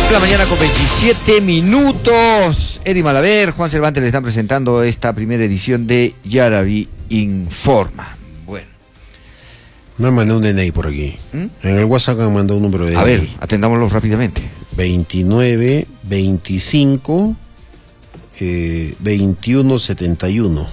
La mañana con 27 minutos. Eri Malaver, Juan Cervantes le están presentando esta primera edición de Yaraví Informa. Bueno. Me han mandado un DNI por aquí. En el WhatsApp me han mandado un número de DNI. A ver, atendámoslo rápidamente. 29 25 2171.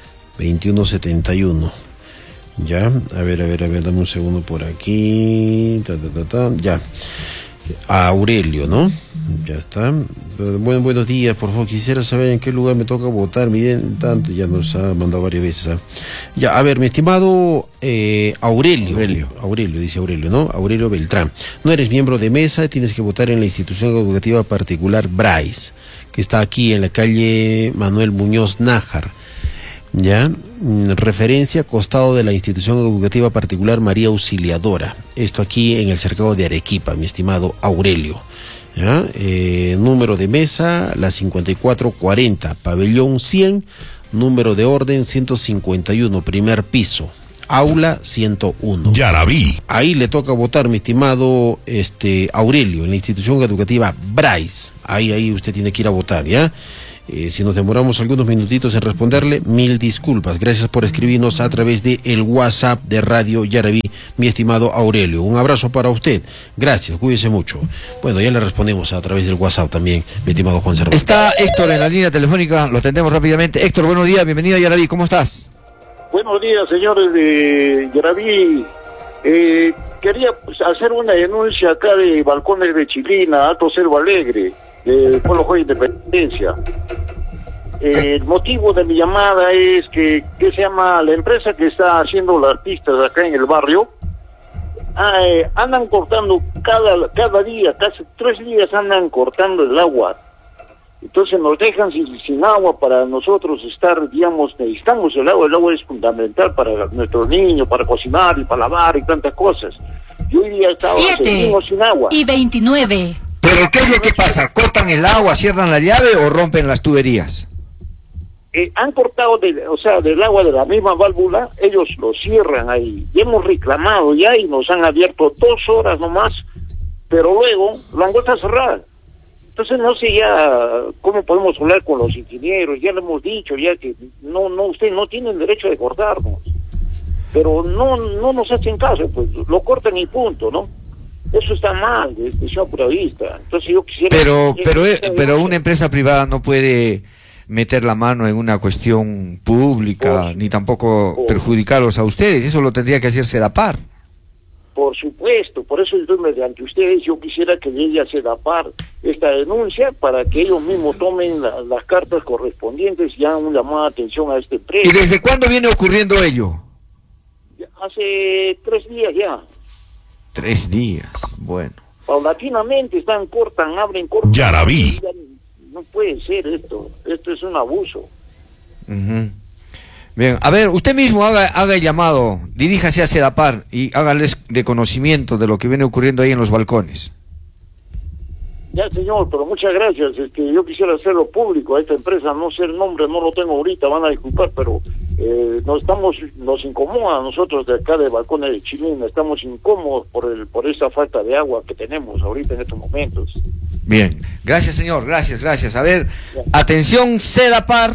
2171. Ya, a ver, dame un segundo por aquí. Ya. A Aurelio, ¿no? Ya está. Buenos días, por favor, quisiera saber en qué lugar me toca votar. Miren, tanto, ya nos ha mandado varias veces. Ya, a ver, mi estimado Aurelio, dice Aurelio, ¿no? Aurelio Beltrán. No eres miembro de mesa, tienes que votar en la institución educativa particular Bryce, que está aquí en la calle Manuel Muñoz Nájar. Ya, referencia costado de la institución educativa particular María Auxiliadora. Esto aquí en el cercado de Arequipa, mi estimado Aurelio. ¿Ya? Número de mesa, la 5440, pabellón 100, número de orden 151, primer piso, aula 101. Yaraví. Ahí le toca votar, mi estimado Aurelio, en la institución educativa Bryce. Ahí usted tiene que ir a votar, ¿ya? Si nos demoramos algunos minutitos en responderle, mil disculpas. Gracias por escribirnos a través de el WhatsApp de Radio Yaraví, mi estimado Aurelio. Un abrazo para usted. Gracias, cuídese mucho. Bueno, ya le respondemos a través del WhatsApp también, mi estimado Juan Cervantes. Está Héctor en la línea telefónica, lo atendemos rápidamente. Héctor, buenos días, bienvenido a Yaraví, ¿cómo estás? Buenos días, señores de Yaraví. Quería hacer una denuncia acá de Balcones de Chilina, Alto Cerro Alegre, de Pueblo Joya Independencia. El motivo de mi llamada es que se llama la empresa que está haciendo las pistas acá en el barrio. Andan cortando cada día, casi 3 días andan cortando el agua. Entonces nos dejan sin agua para nosotros estar, digamos, necesitamos el agua es fundamental para nuestros niños, para cocinar y para lavar y tantas cosas. Yo hoy día estaba sin agua. 7:29. ¿Pero qué es lo que pasa? ¿Cortan el agua, cierran la llave o rompen las tuberías? Han cortado del agua de la misma válvula, ellos lo cierran ahí. Y hemos reclamado ya y nos han abierto 2 horas nomás, pero luego lo han vuelto a cerrar. Entonces no sé ya cómo podemos hablar con los ingenieros, ya le hemos dicho ya que no ustedes no tienen derecho de cortarnos. Pero no nos hacen caso, pues lo cortan y punto, ¿no? Eso está mal, señor periodista. Entonces yo quisiera... Pero una empresa privada no puede meter la mano en una cuestión pública, ni tampoco perjudicarlos a ustedes. Eso lo tendría que hacer Sedapar. Por supuesto, por eso yo mediante ustedes, yo quisiera que llegue a Sedapar esta denuncia para que ellos mismos tomen las cartas correspondientes y hagan un llamado de atención a esta empresa. ¿Y desde cuándo viene ocurriendo ello? Hace 3 días ya. 3 días, bueno. Paulatinamente cortan, abren. Yaraví. No puede ser esto es un abuso. Bien, a ver, usted mismo haga el llamado, diríjase a Sedapar y hágales de conocimiento de lo que viene ocurriendo ahí en los balcones. Ya, señor, pero muchas gracias. Yo quisiera hacerlo público a esta empresa, no sé el nombre, no lo tengo ahorita, van a disculpar, pero nos incomoda a nosotros de acá de Balcones de Chilina, estamos incómodos por esa falta de agua que tenemos ahorita en estos momentos. Bien, gracias señor, gracias. A ver, atención Sedapar.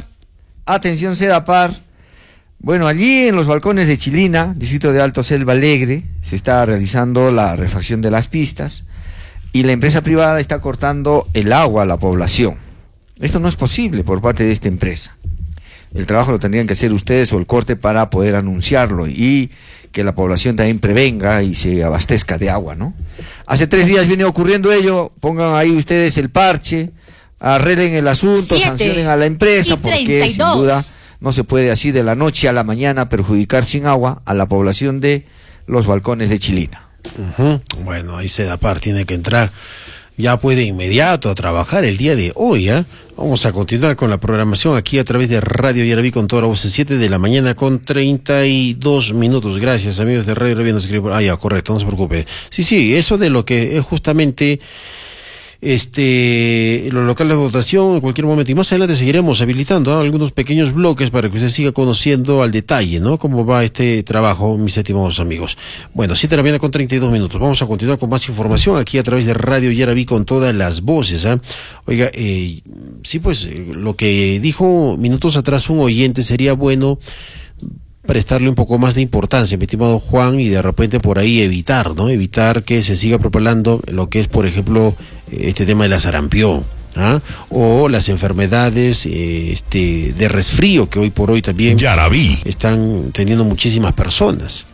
Bueno, allí en los Balcones de Chilina, distrito de Alto Selva Alegre, se está realizando la refacción de las pistas y la empresa privada está cortando el agua a la población. Esto no es posible por parte de esta empresa. El trabajo lo tendrían que hacer ustedes o el corte para poder anunciarlo y que la población también prevenga y se abastezca de agua, ¿no? Hace 3 días viene ocurriendo ello, pongan ahí ustedes el parche, arreglen el asunto, sancionen a la empresa, porque sin duda no se puede así de la noche a la mañana perjudicar sin agua a la población de los Balcones de Chilina. Bueno, ahí Sedapar tiene que entrar ya puede inmediato a trabajar el día de hoy, ¿eh? Vamos a continuar con la programación aquí a través de Radio Yaraví con toda la voz, 7 de la mañana con 32 minutos. Gracias, amigos de Radio Yaraví. Ya, correcto, no se preocupe. Sí, eso de lo que es justamente los locales de votación en cualquier momento. Y más adelante seguiremos habilitando, ¿no?, algunos pequeños bloques para que usted siga conociendo al detalle, ¿no?, cómo va este trabajo, mis estimados amigos. Bueno, 7 de la mañana con 32 minutos. Vamos a continuar con más información aquí a través de Radio Yaraví con todas las voces, ¿eh? Oiga, sí, pues, lo que dijo minutos atrás un oyente, sería bueno prestarle un poco más de importancia, mi estimado Juan, y de repente por ahí evitar, ¿no? Evitar que se siga propagando lo que es, por ejemplo, este tema de la sarampión, ¿ah?, o las enfermedades de resfrío que hoy por hoy también Yaraví están teniendo muchísimas personas.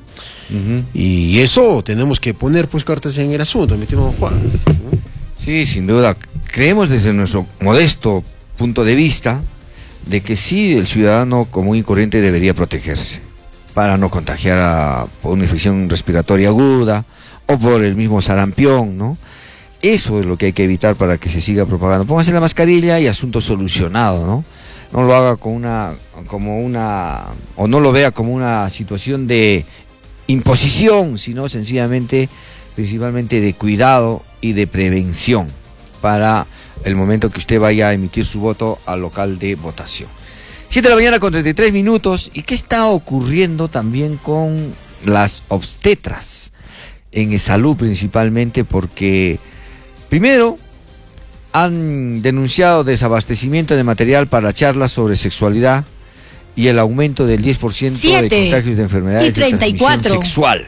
Y eso tenemos que poner pues cartas en el asunto, mi estimado Juan. Sí, sin duda. Creemos desde nuestro modesto punto de vista de que sí, el ciudadano común y corriente debería protegerse para no contagiar por una infección respiratoria aguda o por el mismo sarampión, ¿no? Eso es lo que hay que evitar para que se siga propagando. Póngase la mascarilla y asunto solucionado, ¿no? No lo haga o no lo vea como una situación de imposición, sino sencillamente, principalmente de cuidado y de prevención para el momento que usted vaya a emitir su voto al local de votación. 7 de la mañana con 33 minutos. ¿Y qué está ocurriendo también con las obstetras en salud principalmente? Porque primero han denunciado desabastecimiento de material para charlas sobre sexualidad y el aumento del 10% de contagios de enfermedades de transmisión sexual.